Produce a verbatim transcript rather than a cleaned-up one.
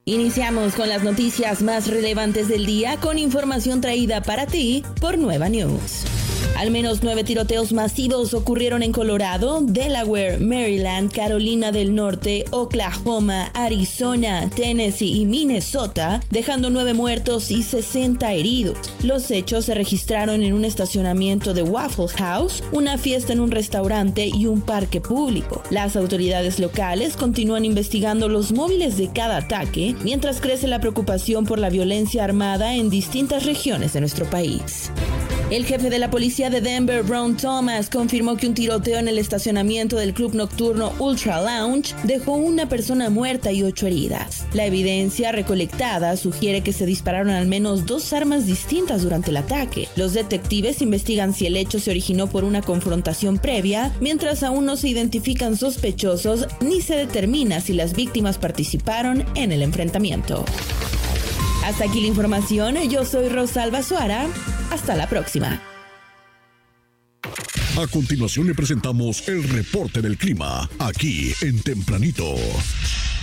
Iniciamos con las noticias más relevantes del día con información traída para ti por Nueva News. Al menos nueve tiroteos masivos ocurrieron en Colorado, Delaware, Maryland, Carolina del Norte, Oklahoma, Arizona, Tennessee y Minnesota, dejando nueve muertos y sesenta heridos. Los hechos se registraron en un estacionamiento de Waffle House, una fiesta en un restaurante y un parque público. Las autoridades locales continúan investigando los móviles de cada ataque, mientras crece la preocupación por la violencia armada en distintas regiones de nuestro país. El jefe de la policía de Denver, Ron Thomas, confirmó que un tiroteo en el estacionamiento del club nocturno Ultra Lounge dejó una persona muerta y ocho heridas. La evidencia recolectada sugiere que se dispararon al menos dos armas distintas durante el ataque. Los detectives investigan si el hecho se originó por una confrontación previa, mientras aún no se identifican sospechosos ni se determina si las víctimas participaron en el enfrentamiento. Hasta aquí la información, yo soy Rosalba Suara. Hasta la próxima. A continuación le presentamos el reporte del clima, aquí en Tempranito.